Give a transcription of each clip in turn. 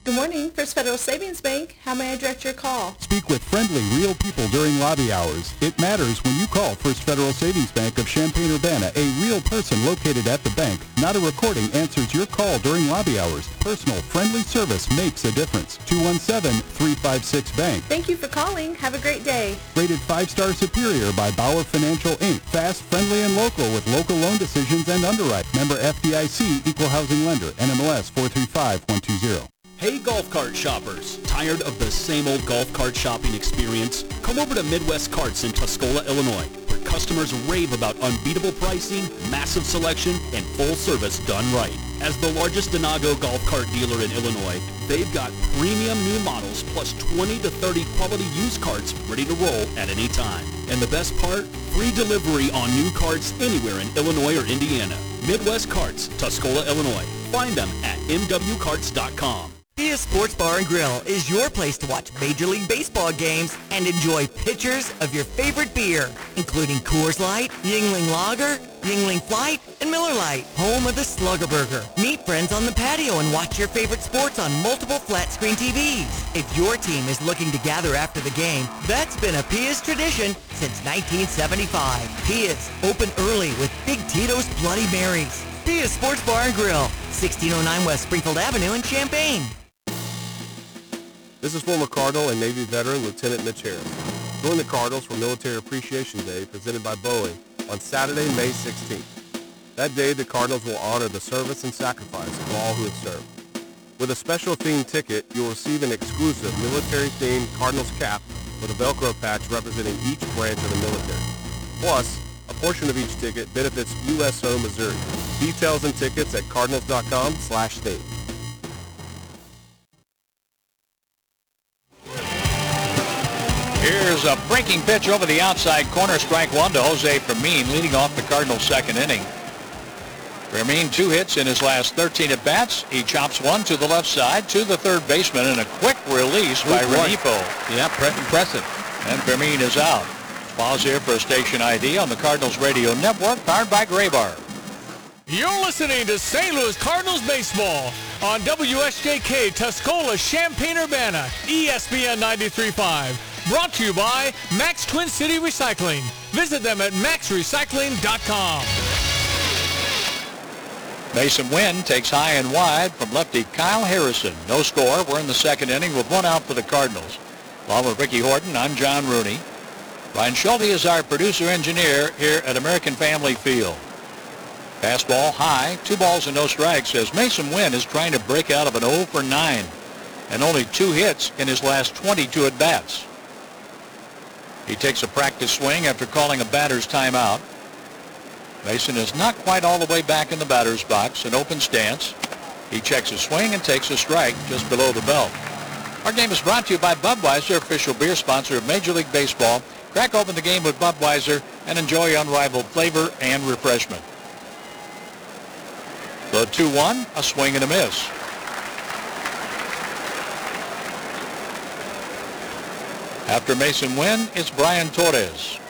Good morning, First Federal Savings Bank. How may I direct your call? Speak with friendly, real people during lobby hours. It matters when you call First Federal Savings Bank of Champaign-Urbana. A real person located at the bank. Not a recording answers your call during lobby hours. Personal, friendly service makes a difference. 217-356-BANK. Thank you for calling. Have a great day. Rated 5-star superior by Bauer Financial, Inc. Fast, friendly, and local with local loan decisions and underwrite. Member FDIC, Equal Housing Lender, NMLS 435120. Hey golf cart shoppers, tired of the same old golf cart shopping experience? Come over to Midwest Carts in Tuscola, Illinois, where customers rave about unbeatable pricing, massive selection, and full service done right. As the largest Denago golf cart dealer in Illinois, they've got premium new models plus 20 to 30 quality used carts ready to roll at any time. And the best part? Free delivery on new carts anywhere in Illinois or Indiana. Midwest Carts, Tuscola, Illinois. Find them at mwcarts.com. Pia Sports Bar and Grill is your place to watch Major League Baseball games and enjoy pitchers of your favorite beer, including Coors Light, Yuengling Lager, Yuengling Flight, and Miller Lite. Home of the Slugger Burger. Meet friends on the patio and watch your favorite sports on multiple flat-screen TVs. If your team is looking to gather after the game, that's been a Pia's tradition since 1975. Pia's open early with Big Tito's Bloody Marys. Pia Sports Bar and Grill, 1609 West Springfield Avenue in Champaign. This is former Cardinal and Navy veteran Lieutenant Mitch Harris. Join the Cardinals for Military Appreciation Day presented by Boeing on Saturday, May 16th. That day, the Cardinals will honor the service and sacrifice of all who have served. With a special themed ticket, you'll receive an exclusive military-themed Cardinals cap with a Velcro patch representing each branch of the military. Plus, a portion of each ticket benefits USO Missouri. Details and tickets at cardinals.com/theme. Here's a breaking pitch over the outside corner, strike one to Jose Fermin, leading off the Cardinals' second inning. Fermin, 2 hits in his last 13 at-bats. He chops one to the left side to the third baseman, and a quick release by Renipo. Yeah, impressive. And Fermin is out. Pause here for a station ID on the Cardinals Radio Network, powered by Graybar. You're listening to St. Louis Cardinals baseball on WSJK Tuscola, Champaign-Urbana, ESPN 93.5. Brought to you by Max Twin City Recycling. Visit them at maxrecycling.com. Mason Wynn takes high and wide from lefty Kyle Harrison. No score. We're in the second inning with 1 out for the Cardinals. Along with Ricky Horton, I'm John Rooney. Ryan Schulte is our producer-engineer here at American Family Field. Fastball high, 2 balls and no strikes as Mason Wynn is trying to break out of an 0 for 9 and only 2 hits in his last 22 at-bats. He takes a practice swing after calling a batter's timeout. Mason is not quite all the way back in the batter's box, an open stance. He checks his swing and takes a strike just below the belt. Our game is brought to you by Budweiser, official beer sponsor of Major League Baseball. Crack open the game with Budweiser and enjoy unrivaled flavor and refreshment. The 2-1, a swing and a miss. After Mason Wynn, it's Brian Torres.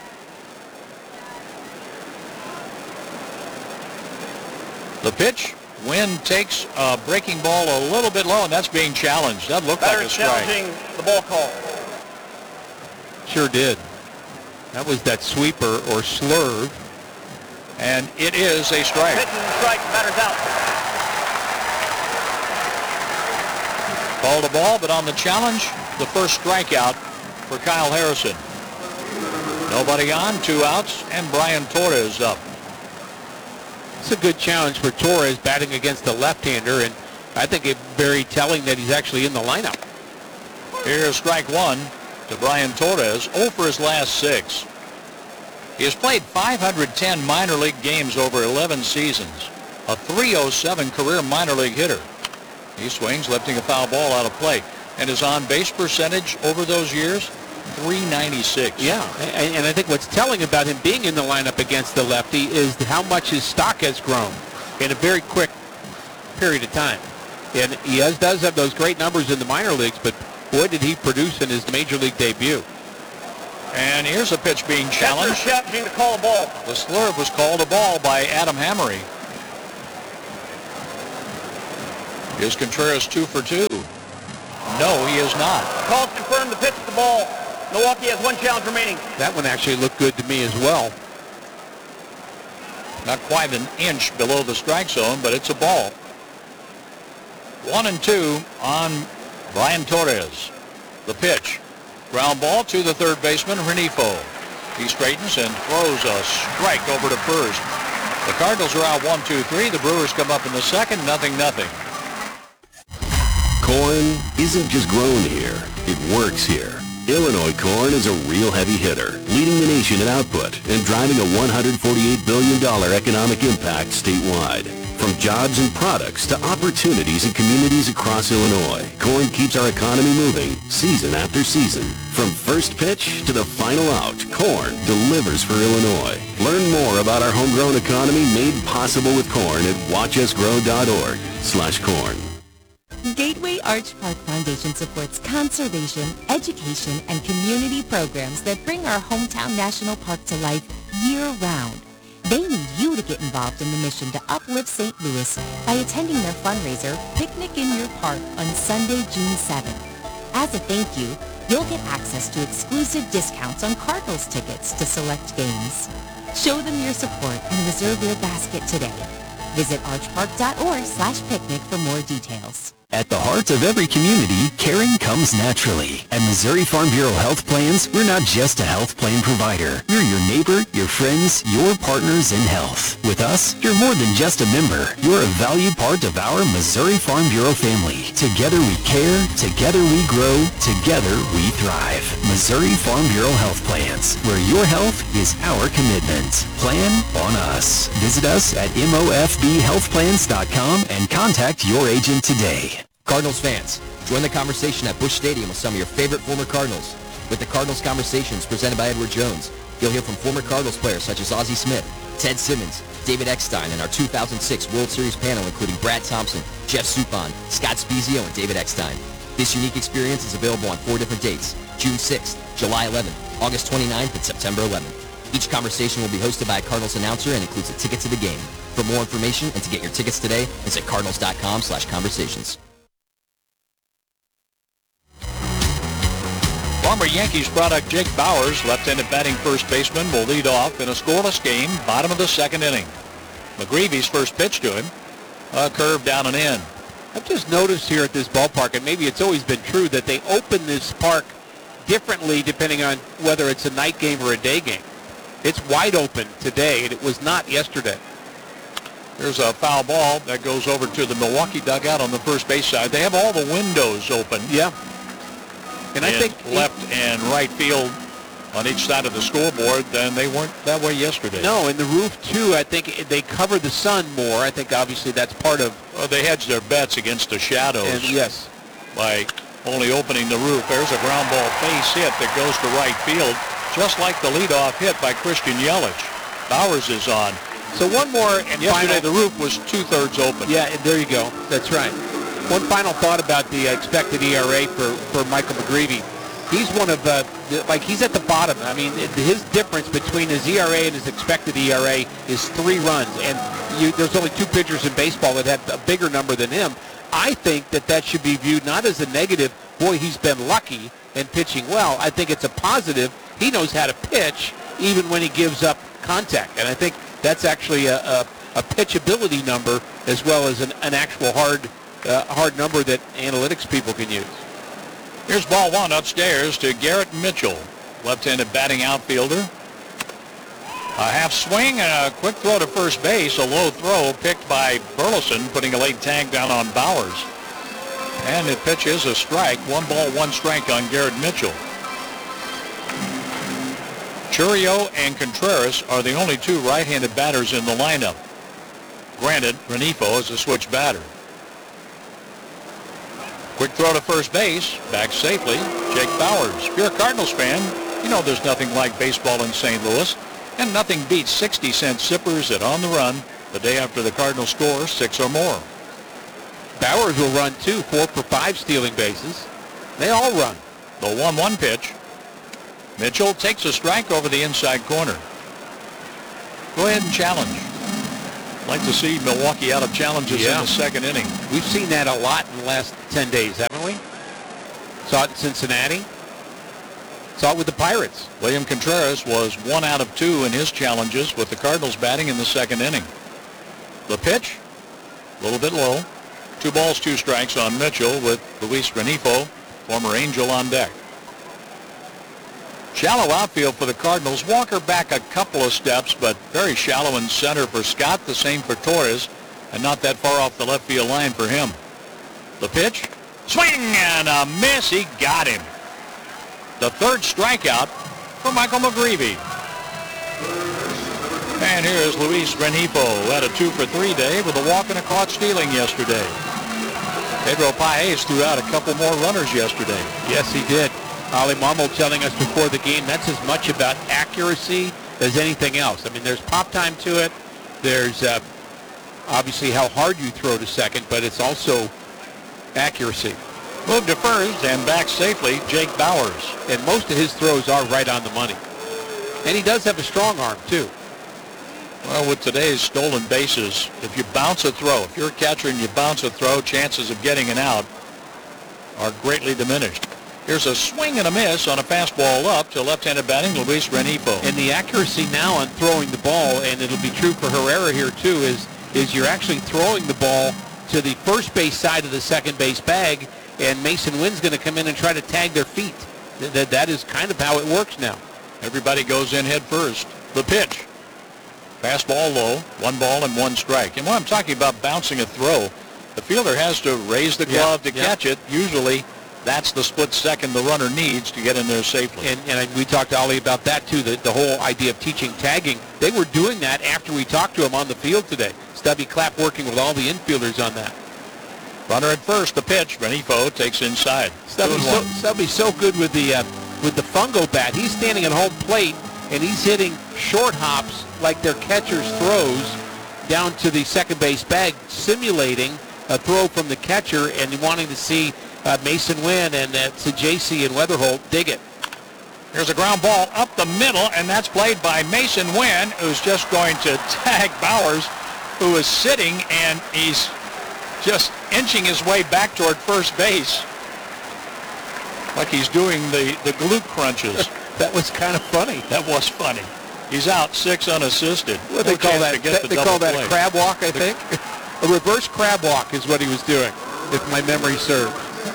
The pitch, Wynn takes a breaking ball a little bit low, and that's being challenged. That looked like a strike. Challenging the ball call. Sure did. That was that sweeper or slurve. And it is a strike. Hit and strike, batter's out. Called a ball, but on the challenge, the first strikeout for Kyle Harrison. Nobody on, 2 outs, and Brian Torres up. It's a good challenge for Torres batting against a left-hander, and I think it's very telling that he's actually in the lineup. Here's strike 1 to Brian Torres, 0 for his last 6. He has played 510 minor league games over 11 seasons, a .307 career minor league hitter. He swings, lifting a foul ball out of play, and his on-base percentage over those years, .396. Yeah, and I think what's telling about him being in the lineup against the lefty is how much his stock has grown in a very quick period of time. And he does have those great numbers in the minor leagues, but boy, did he produce in his major league debut. And here's a pitch being challenged. Challenging to call a ball. The slurve was called a ball by Adam Hammery. Here's Contreras 2 for 2. No, he is not. Calls confirmed the pitch to the ball. Milwaukee has one challenge remaining. That one actually looked good to me as well. Not quite an inch below the strike zone, but it's a ball. 1-2 on Brian Torres. The pitch. Ground ball to the third baseman, Renifo. He straightens and throws a strike over to first. The Cardinals are out 1-2-3. The Brewers come up in the second, 0-0. Corn isn't just grown here, it works here. Illinois corn is a real heavy hitter, leading the nation in output and driving a $148 billion economic impact statewide. From jobs and products to opportunities in communities across Illinois, corn keeps our economy moving season after season. From first pitch to the final out, corn delivers for Illinois. Learn more about our homegrown economy made possible with corn at watchusgrow.org/corn. Gateway Arch Park Foundation supports conservation, education, and community programs that bring our hometown national park to life year-round. They need you to get involved in the mission to uplift St. Louis by attending their fundraiser, Picnic in Your Park, on Sunday, June 7th. As a thank you, you'll get access to exclusive discounts on Cardinals tickets to select games. Show them your support and reserve your basket today. Visit archpark.org/picnic for more details. At the heart of every community, caring comes naturally. At Missouri Farm Bureau Health Plans, we're not just a health plan provider. We're your neighbor, your friends, your partners in health. With us, you're more than just a member. You're a valued part of our Missouri Farm Bureau family. Together we care, together we grow, together we thrive. Missouri Farm Bureau Health Plans, where your health is our commitment. Plan on us. Visit us at mofbhealthplans.com and contact your agent today. Cardinals fans, join the conversation at Busch Stadium with some of your favorite former Cardinals. With the Cardinals Conversations presented by Edward Jones, you'll hear from former Cardinals players such as Ozzie Smith, Ted Simmons, David Eckstein, and our 2006 World Series panel including Brad Thompson, Jeff Suppan, Scott Spezio, and David Eckstein. This unique experience is available on 4 different dates: June 6th, July 11th, August 29th, and September 11th. Each conversation will be hosted by a Cardinals announcer and includes a ticket to the game. For more information and to get your tickets today, visit cardinals.com/conversations. Former Yankees product Jake Bauers, left-handed batting first baseman, will lead off in a scoreless game, bottom of the second inning. McGreevy's first pitch to him, a curve down and in. I've just noticed here at this ballpark, and maybe it's always been true, that they open this park differently depending on whether it's a night game or a day game. It's wide open today, and it was not yesterday. There's a foul ball that goes over to the Milwaukee dugout on the first base side. They have all the windows open. Yeah. And I think left and right field on each side of the scoreboard, then they weren't that way yesterday. No, and the roof, too, I think they cover the sun more. I think, obviously, that's part of... Well, they hedge their bets against the shadows. And yes. By only opening the roof. There's a ground ball base hit that goes to right field, just like the leadoff hit by Christian Yelich. Bauers is on. So one more and yesterday final... the roof was 2/3 open. Yeah, and there you go. That's right. One final thought about the expected ERA for Michael McGreevy. He's one of he's at the bottom. I mean, his difference between his ERA and his expected ERA is 3 runs, and there's only 2 pitchers in baseball that have a bigger number than him. I think that should be viewed not as a negative. Boy, he's been lucky and pitching well. I think it's a positive. He knows how to pitch even when he gives up contact, and I think that's actually a pitchability number as well as an actual hard number that analytics people can use. Here's ball 1 upstairs to Garrett Mitchell, left-handed batting outfielder. A half swing and a quick throw to first base, a low throw picked by Burleson, putting a late tag down on Bauers. And the pitch is a strike. 1 ball, 1 strike on Garrett Mitchell. Churio and Contreras are the only 2 right-handed batters in the lineup. Granted, Renifo is a switch batter. Quick throw to first base, back safely, Jake Bauers. If you're a Cardinals fan, you know there's nothing like baseball in St. Louis, and nothing beats 60-cent sippers at On the Run the day after the Cardinals score 6 or more. Bauers will run too, 4 for 5 stealing bases. They all run. The 1-1 pitch. Mitchell takes a strike over the inside corner. Go ahead and challenge. Like to see Milwaukee out of challenges in the second inning. We've seen that a lot in the last 10 days, haven't we? Saw it in Cincinnati. Saw it with the Pirates. William Contreras was 1 out of 2 in his challenges with the Cardinals batting in the second inning. The pitch, a little bit low. 2 balls, 2 strikes on Mitchell with Luis Rengifo, former Angel, on deck. Shallow outfield for the Cardinals. Walker back a couple of steps, but very shallow in center for Scott. The same for Torres, and not that far off the left field line for him. The pitch, swing and a miss. He got him. The 3rd strikeout for Michael McGreevy. And here's Luis Rengifo, who had a 2-for-3 day with a walk and a caught stealing yesterday. Pedro Paez threw out a couple more runners yesterday. Yes, he did. Ali Marmol telling us before the game that's as much about accuracy as anything else. I mean, there's pop time to it. There's obviously how hard you throw to second, but it's also accuracy. Moved to first and back safely, Jake Bauers. And most of his throws are right on the money. And he does have a strong arm, too. Well, with today's stolen bases, if you bounce a throw, if you're a catcher and you bounce a throw, chances of getting an out are greatly diminished. Here's a swing and a miss on a fastball up to left-handed batting Luis Rengifo. And the accuracy now on throwing the ball, and it'll be true for Herrera here too, is you're actually throwing the ball to the first base side of the second base bag, and Mason Wynn's going to come in and try to tag their feet. That is kind of how it works now. Everybody goes in head first. The pitch. Fastball low, 1 ball and 1 strike. And when I'm talking about bouncing a throw, the fielder has to raise the glove to catch it. Usually that's the split second the runner needs to get in there safely. And we talked to Ali about that too, the whole idea of teaching tagging. They were doing that after we talked to him on the field today. Stubby Clapp working with all the infielders on that. Runner at first, the pitch. Rengifo takes inside. Stubby's so good with the fungo bat. He's standing at home plate, and he's hitting short hops like their catcher's throws down to the second base bag, simulating a throw from the catcher and wanting to see Mason Wynn and Sajaci and Weatherholt dig it. Here's a ground ball up the middle, and that's played by Mason Wynn, who's just going to tag Bauers, who is sitting, and he's just inching his way back toward first base like he's doing the glute crunches. That was kind of funny. That was funny. He's out 6 unassisted. What they call that? They call that a crab walk, I think. A reverse crab walk is what he was doing, if my memory serves.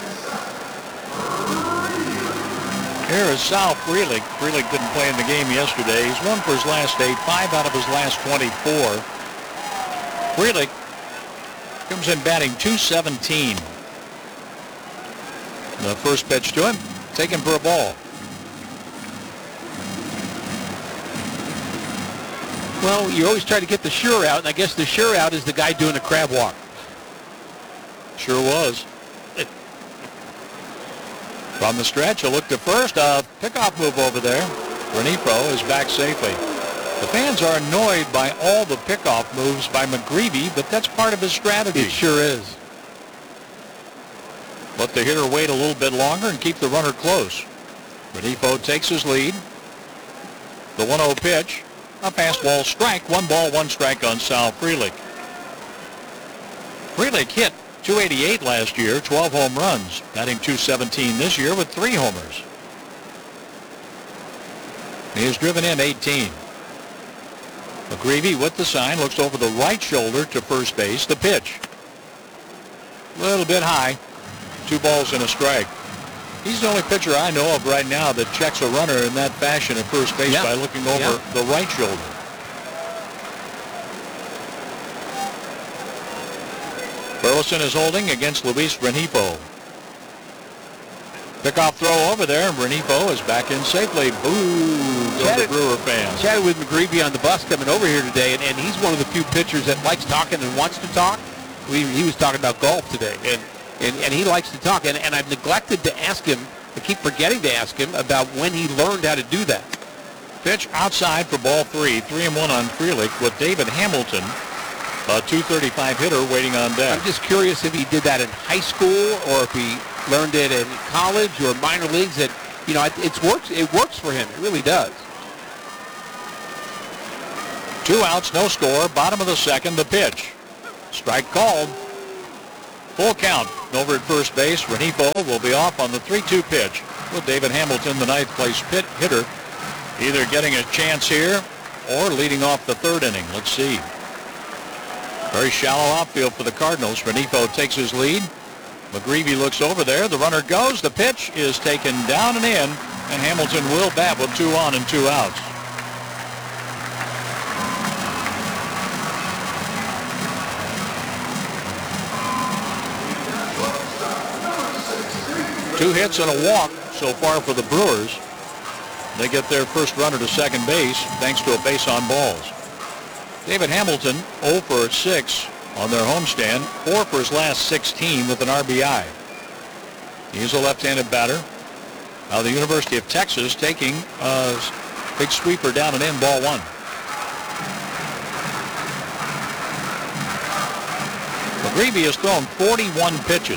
Here is Sal Frelick. Frelick didn't play in the game yesterday. He's 1 for his last 8, 5 out of his last 24. Frelick comes in batting .217. The first pitch to him, taken for a ball. Well, you always try to get the sure out, and I guess the sure out is the guy doing a crab walk. Sure was. From the stretch, a look to first. A pickoff move over there. Rengifo is back safely. The fans are annoyed by all the pickoff moves by McGreevy, but that's part of his strategy. It sure is. Let the hitter wait a little bit longer and keep the runner close. Rengifo takes his lead. The 1-0 pitch. A fastball strike. 1 ball, 1 strike on Sal Frelick. Frelick hit .288 last year, 12 home runs. Batting .217 this year with 3 homers. He has driven in 18. McGreevy with the sign looks over the right shoulder to first base. The pitch. A little bit high. 2 balls and a strike. He's the only pitcher I know of right now that checks a runner in that fashion at first base by looking over the right shoulder. Burleson is holding against Luis Rengifo. Pickoff throw over there, and Rengifo is back in safely. Boo, to the Brewer fans. Chatted with McGreevy on the bus coming over here today, and he's one of the few pitchers that likes talking and wants to talk. He was talking about golf today, and he likes to talk. And I've neglected to ask him, I keep forgetting to ask him about when he learned how to do that. Pitch outside for ball 3. 3-1 on Frelick with David Hamilton, a .235 hitter waiting on deck. I'm just curious if he did that in high school or if he learned it in college or minor leagues. That, you know, it works for him. It really does. 2 outs, no score. Bottom of the second, the pitch. Strike called. Full count over at first base. Rengifo will be off on the 3-2 pitch with David Hamilton, the ninth place hitter, either getting a chance here or leading off the third inning. Let's see. Very shallow outfield for the Cardinals. Rengifo takes his lead. McGreevy looks over there. The runner goes. The pitch is taken down and in, and Hamilton will bat with 2 on and 2 outs. Two hits and a walk so far for the Brewers. They get their first runner to second base thanks to a base on balls. David Hamilton 0 for 6 on their homestand, 4 for his last 16 with an RBI. He's a left-handed batter. Now the University of Texas taking a big sweeper down and in, ball 1. McGreevy has thrown 41 pitches.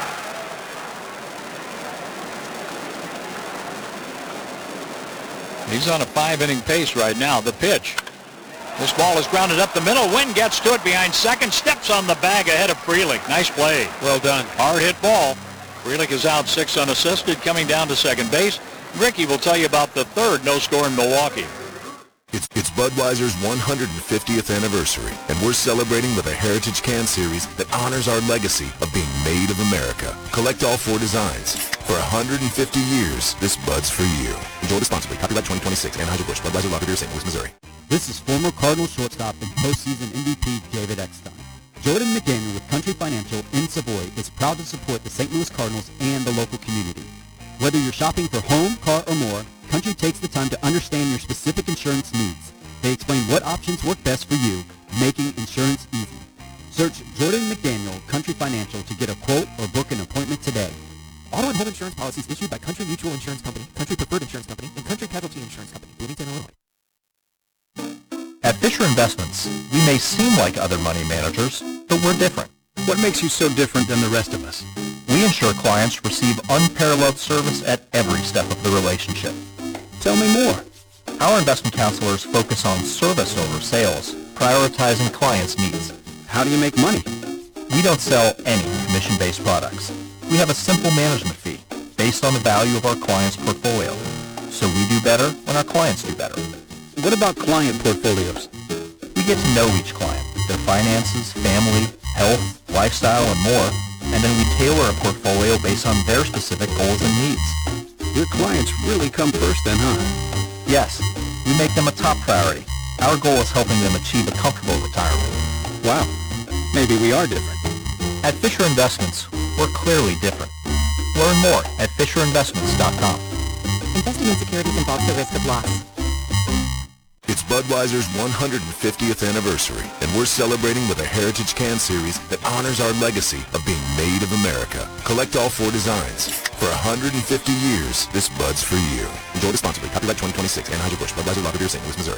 He's on a 5-inning pace right now. The pitch. This ball is grounded up the middle. Wynn gets to it behind second. Steps on the bag ahead of Frelick. Nice play. Well done. Hard hit ball. Frelick is out 6 unassisted, coming down to second base. Ricky will tell you about the third no score in Milwaukee. It's Budweiser's 150th anniversary, and we're celebrating with a Heritage Can Series that honors our legacy of being made of America. Collect all 4 designs. For 150 years, this Bud's for you. Enjoy responsibly. Copyright 2026. Anheuser-Busch. Budweiser Lager Beer, St. Louis, Missouri. This is former Cardinals shortstop and postseason MVP David Eckstein. Jordan McDaniel with Country Financial in Savoy is proud to support the St. Louis Cardinals and the local community. Whether you're shopping for home, car, or more, Country takes the time to understand your specific insurance needs. They explain what options work best for you, making insurance easy. Search Jordan McDaniel Country Financial to get a quote or book an appointment today. Auto and home insurance policies issued by Country Mutual Insurance Company, Country Preferred Insurance Company, and Country Casualty Insurance Company, Bloomington, Illinois. At Fisher Investments, we may seem like other money managers, but we're different. What makes you so different than the rest of us? We ensure clients receive unparalleled service at every step of the relationship. Tell me more. Our investment counselors focus on service over sales, prioritizing clients' needs. How do you make money? We don't sell any commission-based products. We have a simple management fee based on the value of our client's portfolio. So we do better when our clients do better. What about client portfolios? We get to know each client, their finances, family, health, lifestyle, and more, and then we tailor a portfolio based on their specific goals and needs. Your clients really come first then, huh? Yes, we make them a top priority. Our goal is helping them achieve a comfortable retirement. Wow, maybe we are different. At Fisher Investments, we're clearly different. Learn more at FisherInvestments.com. Investing in securities involves the risk of loss. It's Budweiser's 150th anniversary, and we're celebrating with a Heritage Can Series that honors our legacy of being made of America. Collect all 4 designs. For 150 years, this Bud's for you. Enjoy responsibly. Copyright 2026. Anheuser-Busch. Budweiser Lager Beer, St. Louis, Missouri.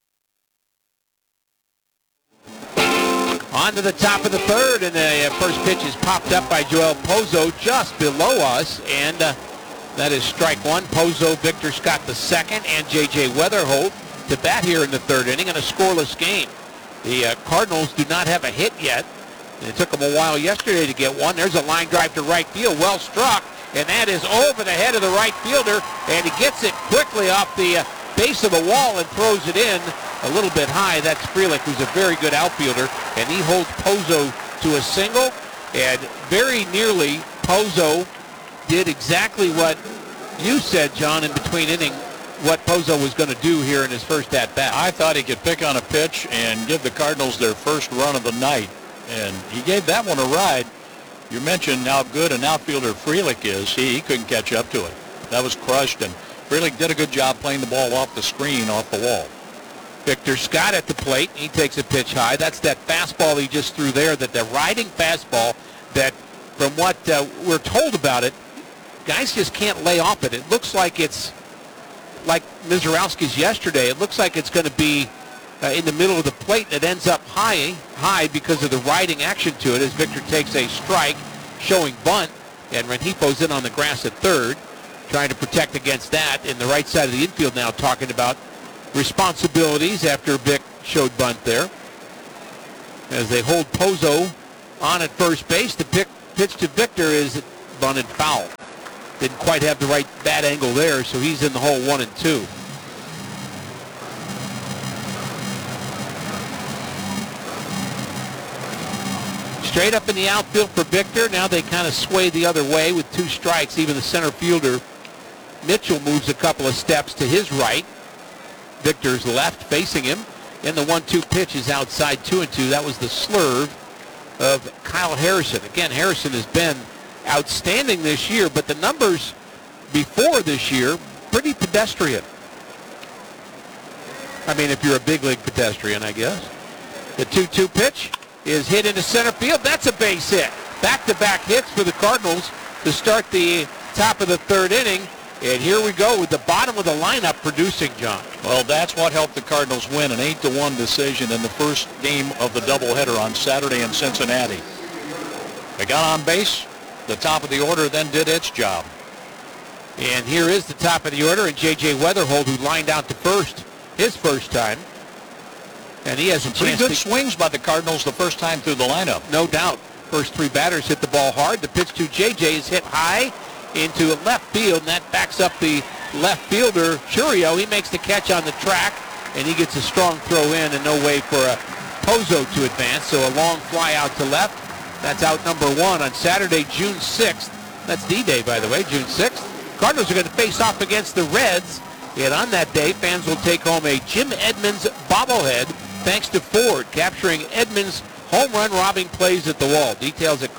On to the top of the third, and the first pitch is popped up by Joel Pozo just below us, and that is strike 1. Pozo, Victor Scott the second, and J.J. Weatherholt to bat here in the third inning in a scoreless game. The Cardinals do not have a hit yet. It took them a while yesterday to get one. There's a line drive to right field, well struck, and that is over the head of the right fielder, and he gets it quickly off the base of the wall and throws it in a little bit high. That's Frelick, who's a very good outfielder, and he holds Pozo to a single, and very nearly Pozo did exactly what you said, John, in between inning, what Pozo was going to do here in his first at-bat. I thought he could pick on a pitch and give the Cardinals their first run of the night, and he gave that one a ride. You mentioned how good an outfielder Frelick is. He couldn't catch up to it. That was crushed, and Frelick did a good job playing the ball off the screen, off the wall. Victor Scott at the plate. He takes a pitch high. That's that fastball he just threw there, that the riding fastball that, from what we're told about it, guys just can't lay off it. It looks like it's like Mizorowski's yesterday. It looks like it's going to be in the middle of the plate. It ends up high because of the riding action to it as Victor takes a strike, showing bunt, and Rengifo's in on the grass at third, trying to protect against that. In the right side of the infield now talking about responsibilities after Vic showed bunt there. As they hold Pozo on at first base, the pitch to Victor is bunted foul. Didn't quite have the right bat angle there, so he's in the hole 1-2. Straight up in the outfield for Victor. Now they kind of sway the other way with 2 strikes. Even the center fielder, Mitchell, moves a couple of steps to his right. Victor's left facing him. And the 1-2 pitch is outside 2-2. That was the slurve of Kyle Harrison. Again, Harrison has been outstanding this year, but the numbers before this year, pretty pedestrian. I mean, if you're a big league pedestrian, I guess. The 2-2 pitch is hit into center field. That's a base hit. Back-to-back hits for the Cardinals to start the top of the 3rd inning. And here we go with the bottom of the lineup producing, John. Well, that's what helped the Cardinals win an 8-1 decision in the first game of the doubleheader on Saturday in Cincinnati. They got on base. The top of the order then did its job. And here is the top of the order, and J.J. Weatherhold, who lined out to first his first time. And he has a pretty good swings by the Cardinals the first time through the lineup. No doubt. First 3 batters hit the ball hard. The pitch to J.J. is hit high into left field, and that backs up the left fielder, Churio. He makes the catch on the track, and he gets a strong throw in and no way for a Pozo to advance. So a long fly out to left. That's out number 1 on Saturday, June 6th. That's D-Day, by the way, June 6th. Cardinals are going to face off against the Reds. And on that day, fans will take home a Jim Edmonds bobblehead thanks to Ford, capturing Edmonds' home run robbing plays at the wall. Details at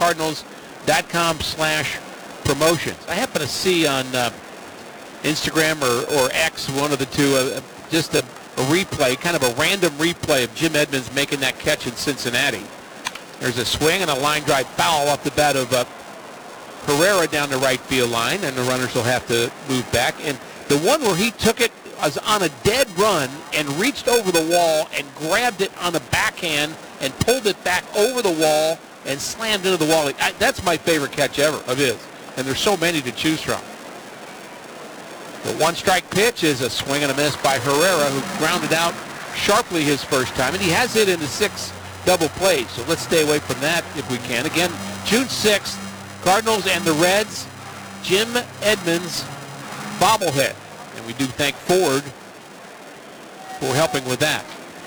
cardinals.com/promotions. I happen to see on Instagram or X, one of the two, just a replay, kind of a random replay of Jim Edmonds making that catch in Cincinnati. There's a swing and a line drive foul off the bat of Herrera down the right field line, and the runners will have to move back. And the one where he took it was on a dead run and reached over the wall and grabbed it on the backhand and pulled it back over the wall and slammed into the wall. That's my favorite catch ever of his, and there's so many to choose from. The 1-strike pitch is a swing and a miss by Herrera, who grounded out sharply his first time, and he has it into 6 double plays, so let's stay away from that if we can. Again, June 6th, Cardinals and the Reds, Jim Edmonds bobblehead. And we do thank Ford for helping with that.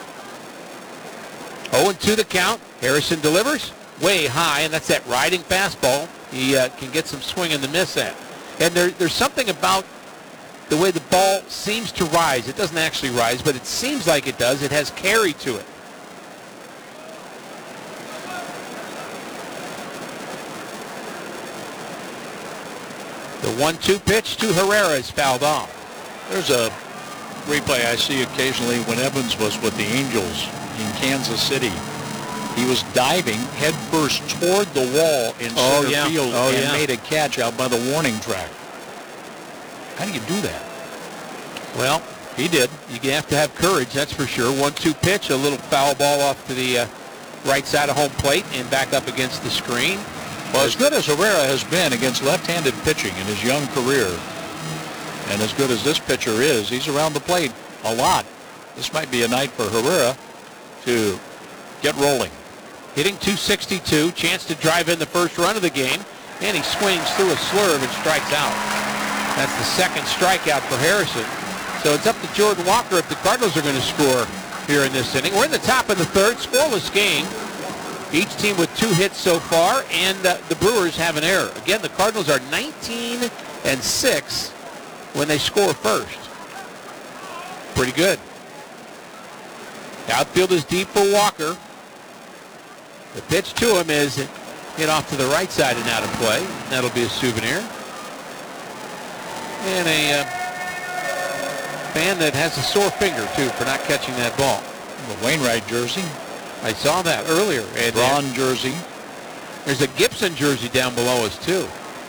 0-2 the count. Harrison delivers way high, and that's that riding fastball. He can get some swing and the miss at. And there's something about the way the ball seems to rise. It doesn't actually rise, but it seems like it does. It has carry to it. The 1-2 pitch to Herrera is fouled off. There's a replay I see occasionally when Evans was with the Angels in Kansas City. He was diving headfirst toward the wall in center field and made a catch out by the warning track. How do you do that? Well, he did. You have to have courage, that's for sure. 1-2 pitch, a little foul ball off to the right side of home plate and back up against the screen. Well, as good as Herrera has been against left-handed pitching in his young career, and as good as this pitcher is, he's around the plate a lot. This might be a night for Herrera to get rolling. Hitting .262, chance to drive in the first run of the game, and he swings through a slurve and strikes out. That's the second strikeout for Harrison. So it's up to Jordan Walker if the Cardinals are going to score here in this inning. We're in the top of the 3rd, scoreless game. Each team with 2 hits so far, and the Brewers have an error. Again, the Cardinals are 19-6 when they score first. Pretty good. The outfield is deep for Walker. The pitch to him is hit off to the right side and out of play. That'll be a souvenir. And a fan that has a sore finger, too, for not catching that ball. The Wainwright jersey. I saw that earlier. And Braun jersey. There's a Gibson jersey down below us, too.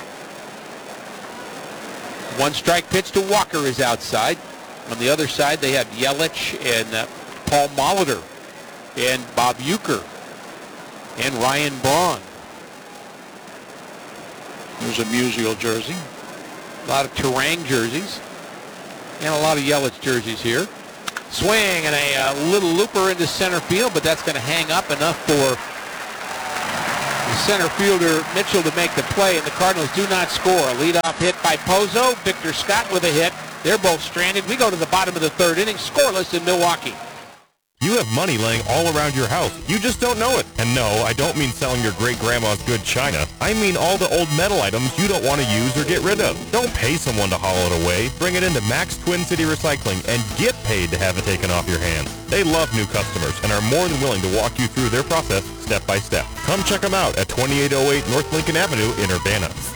1-strike pitch to Walker is outside. On the other side, they have Yelich and Paul Molitor and Bob Uecker and Ryan Braun. There's a Musial jersey. A lot of Terang jerseys. And a lot of Yelich jerseys here. Swing and a little looper into center field, but that's going to hang up enough for The center fielder Mitchell to make the play, and the Cardinals do not score. A leadoff hit by Pozo. Victor Scott with a hit. They're both stranded. We go to the bottom of the third inning, scoreless in Milwaukee. You have money laying all around your house. You just don't know it. And no, I don't mean selling your great-grandma's good china. I mean all the old metal items you don't want to use or get rid of. Don't pay someone to haul it away. Bring it into Max Twin City Recycling and get paid to have it taken off your hands. They love new customers and are more than willing to walk you through their process step by step. Come check them out at 2808 North Lincoln Avenue in Urbana.